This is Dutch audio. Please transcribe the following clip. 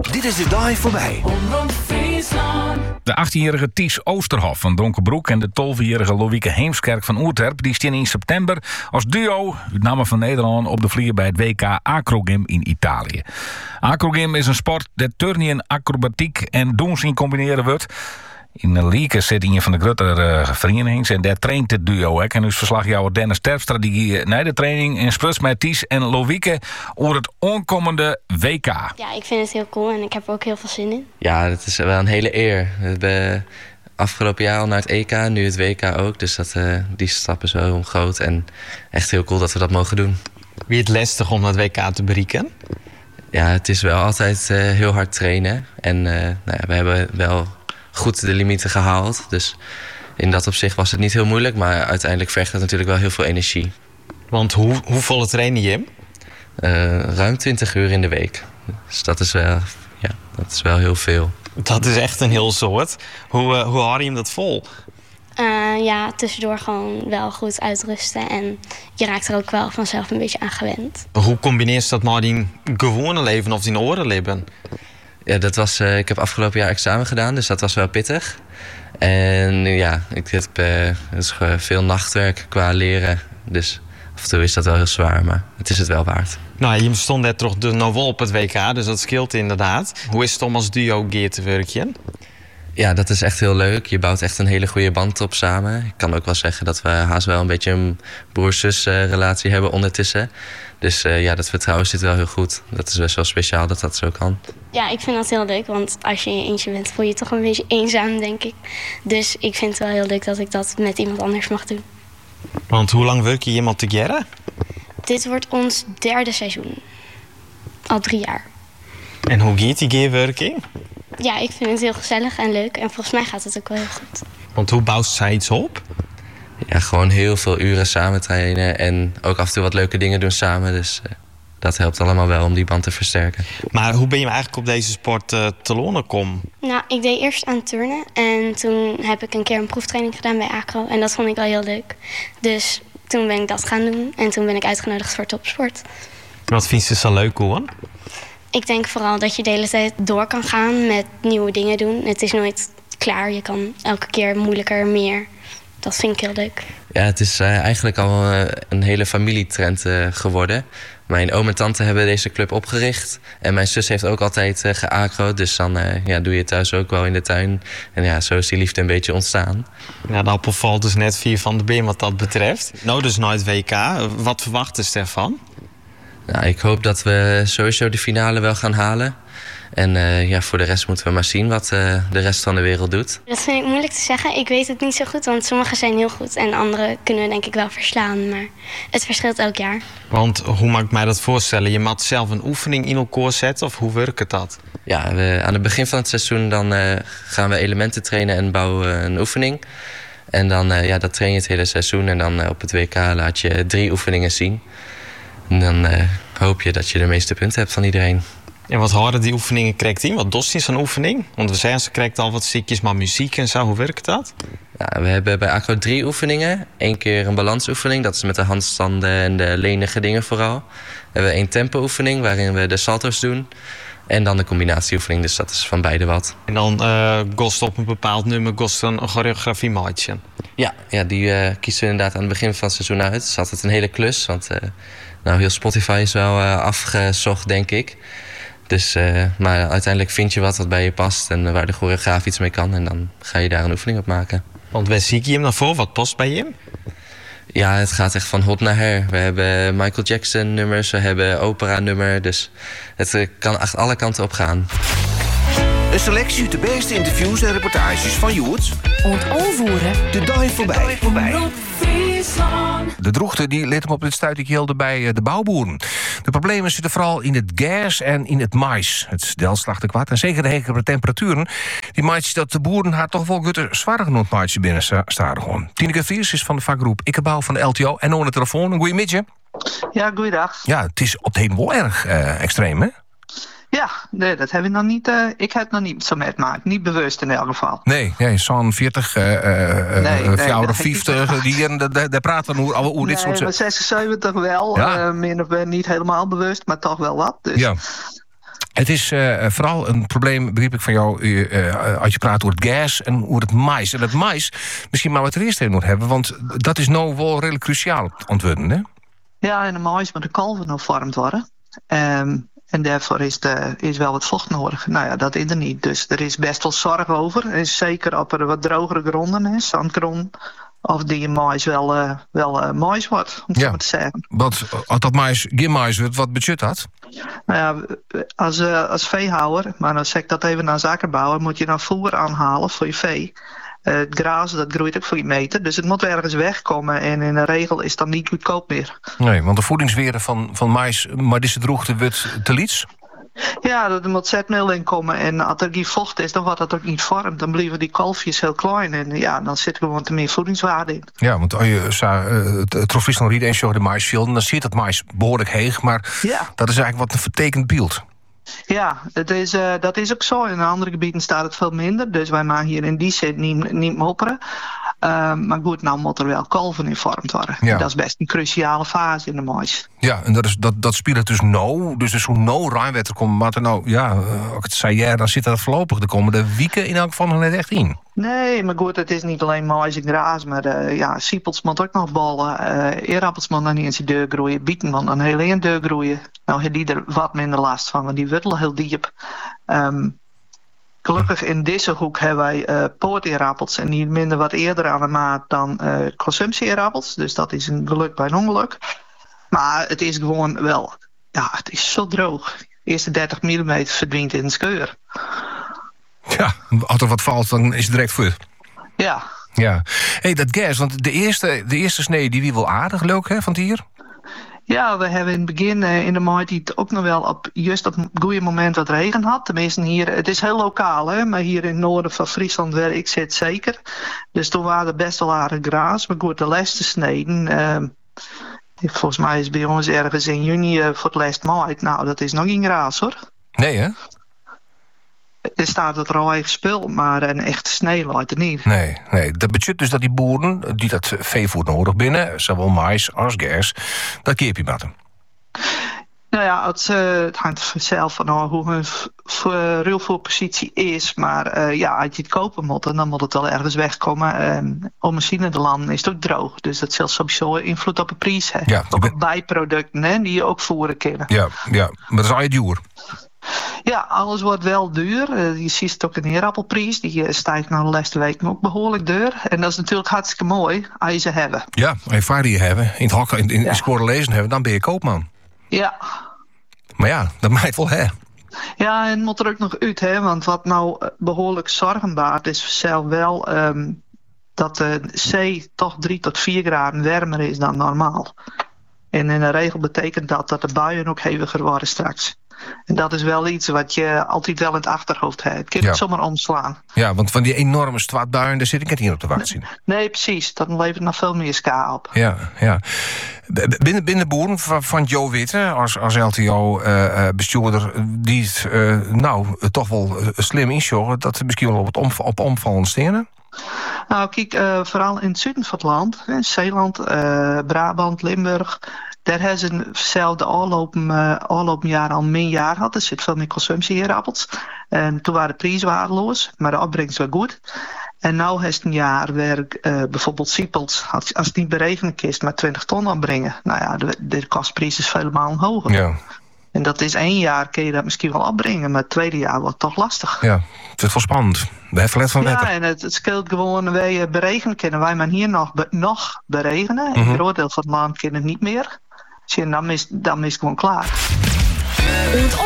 Dit is de dag voorbij. De 18-jarige Ties Oosterhof van Dronkenbroek en de 12-jarige Loïke Heemskerk van Oerterp die staan in september als duo het namen van Nederland op de vlier bij het WK Acrogym in Italië. Acrogym is een sport dat turnen, acrobatiek en doen combineren wordt. In Lieke zit een van de grotere verenigingen en daar traint het duo. Ik en dus verslagjouwer Dennis Terpstra die na de training in Spruts met Ties en Loïke over het onkomende WK. Ja, ik vind het heel cool en ik heb er ook heel veel zin in. Ja, dat is wel een hele eer. We hebben afgelopen jaar al naar het EK, nu het WK ook. Dus die stap is wel groot en echt heel cool dat we dat mogen doen. Wie het lastig om dat WK te bereiken? Ja, het is wel altijd heel hard trainen. En we hebben wel goed de limieten gehaald. Dus in dat opzicht was het niet heel moeilijk. Maar uiteindelijk vergt het natuurlijk wel heel veel energie. Want hoe volle train je? Ruim 20 uur in de week. Dus dat is wel heel veel. Dat is echt een heel soort. Hoe hou je hem dat vol? Ja, tussendoor gewoon wel goed uitrusten. En je raakt er ook wel vanzelf een beetje aan gewend. Hoe combineer je dat met die gewone leven of die orenleven? Ja, dat was, ik heb afgelopen jaar examen gedaan, dus dat was wel pittig. En ja, ik heb veel nachtwerk qua leren. Dus af en toe is dat wel heel zwaar, maar het is het wel waard. Nou, je stond net toch nog wel op het WK, dus dat scheelt inderdaad. Hoe is het om als duo gear te werken? Ja, dat is echt heel leuk. Je bouwt echt een hele goede band op samen. Ik kan ook wel zeggen dat we haast wel een beetje een broer-zus relatie hebben ondertussen. Dus dat vertrouwen zit wel heel goed. Dat is best wel speciaal dat dat zo kan. Ja, ik vind dat heel leuk, want als je in je eentje bent voel je je toch een beetje eenzaam, denk ik. Dus ik vind het wel heel leuk dat ik dat met iemand anders mag doen. Want hoe lang werk je iemand together? Dit wordt ons 3e seizoen. Al 3 jaar. En hoe gaat die gearwerking? Ja, ik vind het heel gezellig en leuk. En volgens mij gaat het ook wel heel goed. Want hoe bouwt zij iets op? Ja, gewoon heel veel uren samen trainen. En ook af en toe wat leuke dingen doen samen. Dus dat helpt allemaal wel om die band te versterken. Maar hoe ben je eigenlijk op deze sport te lonen gekomen? Nou, ik deed eerst aan turnen. En toen heb ik een keer een proeftraining gedaan bij Acro. En dat vond ik wel heel leuk. Dus toen ben ik dat gaan doen. En toen ben ik uitgenodigd voor topsport. Wat vind je zo leuk, hoor? Ik denk vooral dat je de hele tijd door kan gaan met nieuwe dingen doen. Het is nooit klaar. Je kan elke keer moeilijker, meer. Dat vind ik heel leuk. Ja, het is eigenlijk al een hele familietrend geworden. Mijn oom en tante hebben deze club opgericht. En mijn zus heeft ook altijd geacro'd. Dus dan doe je het thuis ook wel in de tuin. En ja, zo is die liefde een beetje ontstaan. Ja, de appel valt dus net 4 van de been wat dat betreft. Nou, dus nooit WK. Wat verwachten ze ervan? Nou, ik hoop dat we sowieso de finale wel gaan halen. En voor de rest moeten we maar zien wat de rest van de wereld doet. Dat vind ik moeilijk te zeggen. Ik weet het niet zo goed, want sommige zijn heel goed. En andere kunnen we denk ik wel verslaan. Maar het verschilt elk jaar. Want hoe mag ik mij dat voorstellen? Je moet zelf een oefening in elkaar zetten of hoe werkt dat? Ja, aan het begin van het seizoen dan, gaan we elementen trainen en bouwen een oefening. En dan dat train je het hele seizoen. En dan op het WK laat je 3 oefeningen zien. En dan hoop je dat je de meeste punten hebt van iedereen. En wat harder die oefeningen krijgt hij? Wat dost is zo'n oefening? Want we zeggen, ze krijgt al wat stukjes, maar muziek en zo. Hoe werkt dat? Ja, we hebben bij Acro 3 oefeningen. 1 keer een balansoefening. Dat is met de handstanden en de lenige dingen vooral. We hebben 1 tempo-oefening waarin we de salto's doen. En dan de combinatieoefening, dus dat is van beide wat. En dan kost op een bepaald nummer een choreografie maatje. Ja, die kiezen we inderdaad aan het begin van het seizoen uit. Het is altijd een hele klus, want heel Spotify is wel afgezocht, denk ik. Dus, maar uiteindelijk vind je wat bij je past en waar de choreograaf iets mee kan. En dan ga je daar een oefening op maken. Want waar zie je hem dan voor? Wat past bij hem? Ja, het gaat echt van hot naar her. We hebben Michael Jackson nummers, we hebben opera nummer. Dus het kan echt alle kanten op gaan. Een selectie uit de beste interviews en reportages van Joert. Ontoonvoeren. De dag voorbij. De droogte die leed hem op dit stuitingje bij de bouwboeren. De problemen zitten vooral in het gas en in het mais. Het delslacht kwart en zeker de hegere temperaturen. Die maatjes dat de boeren haar toch wel gutter zwaar genoemd maatje binnen staan gewoon. Tineke Vries is van de vakgroep Ikkerbouw van de LTO. En aan de telefoon, een goeiemiddag. Ja, goeiedag. Ja, het is op het heen wel erg extreem, hè? Ja, nee, dat heb ik nog niet. Ik heb het nog niet zo meegemaakt. Niet bewust in elk geval. Nee, zo'n 40, 50, daar praten we over dit soort... Nee, 76 wel. Ja. Min of meer niet helemaal bewust, maar toch wel wat. Dus. Ja. Het is vooral een probleem, begreep ik van jou, als je praat over het gas en over het mais. En het mais, misschien maar wat er eerst in moet hebben, want dat is nou wel redelijk cruciaal ontwikkelen, hè? Ja, en de mais moet de kalven nog vormd worden. En daarvoor is wel wat vocht nodig. Nou ja, dat is er niet. Dus er is best wel zorg over. En zeker op er wat drogere gronden is, zandgrond, of die mais wel mais wordt, om het zo maar te zeggen. Want als dat mais geen mais wordt, wat budget dat? Nou ja, als veehouder, maar dan zeg ik dat even als akkerbouwer, moet je dan voer aanhalen voor je vee. Het gras, dat groeit ook voor je meter. Dus het moet ergens wegkomen. En in de regel is dat niet goedkoop meer. Nee, want de voedingswaarde van mais, maar deze droogte wordt te liets? Ja, er moet zetmeel in komen. En als er geen vocht is, dan wordt dat ook niet vormd. Dan blijven die kalfjes heel klein. En ja, dan zit er gewoon te meer voedingswaarde in. Ja, want als je het Trofisnel Rieden en de maisvelden, dan zit dat mais behoorlijk heeg. Maar dat is eigenlijk wat een vertekend beeld. Ja, dat is ook zo. In andere gebieden staat het veel minder. Dus wij maken hier in die zin niet mopperen. Maar goed, nou moet er wel kalven in vormd worden. Ja. Dat is best een cruciale fase in de mais. Ja, en dat speelt dus nou. Dus hoe nou ruimwetter komt. Maar nou, ja, als ik het zei, dan zit dat voorlopig de komende weken in elk geval nog net echt in. Nee, maar goed, het is niet alleen mais en gras. Maar siepels moet ook nog ballen. Eerappels moet nog niet eens deur groeien. Bieten moet dan heel in deur groeien. Nou, heeft die er wat minder last van, want die wortelen heel diep. Gelukkig in deze hoek hebben wij poorteerappels en die minder wat eerder aan de maat dan consumptieerappels. Dus dat is een geluk bij een ongeluk. Maar het is gewoon wel, ja, het is zo droog. De eerste 30 mm verdwijnt in een skeur. Ja, als er wat valt, dan is het direct voor. Ja. Ja. Hey, dat gas, want de eerste snee die wie wel aardig leuk, hè, van het hier? Ja, we hebben in het begin in de maand ook nog wel op juist dat goede moment wat regen had. Tenminste hier, het is heel lokaal, hè, maar hier in het noorden van Friesland waar ik zit zeker. Dus toen waren er best wel aardig gras. Maar goed, de laatste sneden, volgens mij is bij ons ergens in juni voor het laatste maand. Nou, dat is nog geen gras hoor. Nee hè? Er staat het rauw spul, maar een echte snee lijkt er niet. Nee. Dat betekent dus dat die boeren die dat veevoer nodig binnen, zowel mais als gas, dat keer je met. Nou ja, het hangt vanzelf van hoe hun ruilvoerpositie is. Maar als je het kopen moet, dan moet het wel ergens wegkomen. Om machine te landen is het ook droog. Dus dat zal sowieso invloed op de prijs hebben. Ja, ook bijproducten hè, die je ook voeren kunnen. Ja, maar dat is al je duur. Ja, alles wordt wel duur. Je ziet het ook in de eerappelprijs. Die stijgt nou de laatste weken ook behoorlijk duur. En dat is natuurlijk hartstikke mooi als je ze hebben. Ja, als je vaardigen hebben, in het hok, in scoren lezen hebben, dan ben je koopman. Ja. Maar ja, dat maakt wel hè. Ja, en moet er ook nog uit, hè. Want wat nou behoorlijk zorgen baart is zelf wel dat de zee toch 3 tot 4 graden warmer is dan normaal. En in de regel betekent dat de buien ook heviger worden straks. En dat is wel iets wat je altijd wel in het achterhoofd hebt. Kun je het zomaar omslaan. Ja, want van die enorme zwartbuien, daar zit ik net hier op te wachten. Nee, precies. Dat levert nog veel meer ska op. Ja. Binnen boeren van Jo Witte, als LTO-bestuurder, die het toch wel slim inschorren, dat ze misschien wel op omvallen stenen? Nou, kijk, vooral in het zuiden van het land, Zeeland, Brabant, Limburg, daar hebben ze hetzelfde afgelopen al min jaar gehad. Er zit veel meer consumptie-eerappels. En toen waren de prijzen waardeloos, maar de opbrengst was goed. En nu is het een jaar waar bijvoorbeeld siepels, als het niet berekenen kist, maar 20 ton opbrengen. Nou ja, de kostprijs is vele malen hoger. Ja. En dat is 1 jaar kun je dat misschien wel opbrengen, maar het tweede jaar wordt het toch lastig. Ja, het is wel spannend. Ja, en het scheelt gewoon, wij berekenen kunnen wij maar hier nog berekenen. In een groot deel van het land kunnen het niet meer. Dus dan is het gewoon klaar.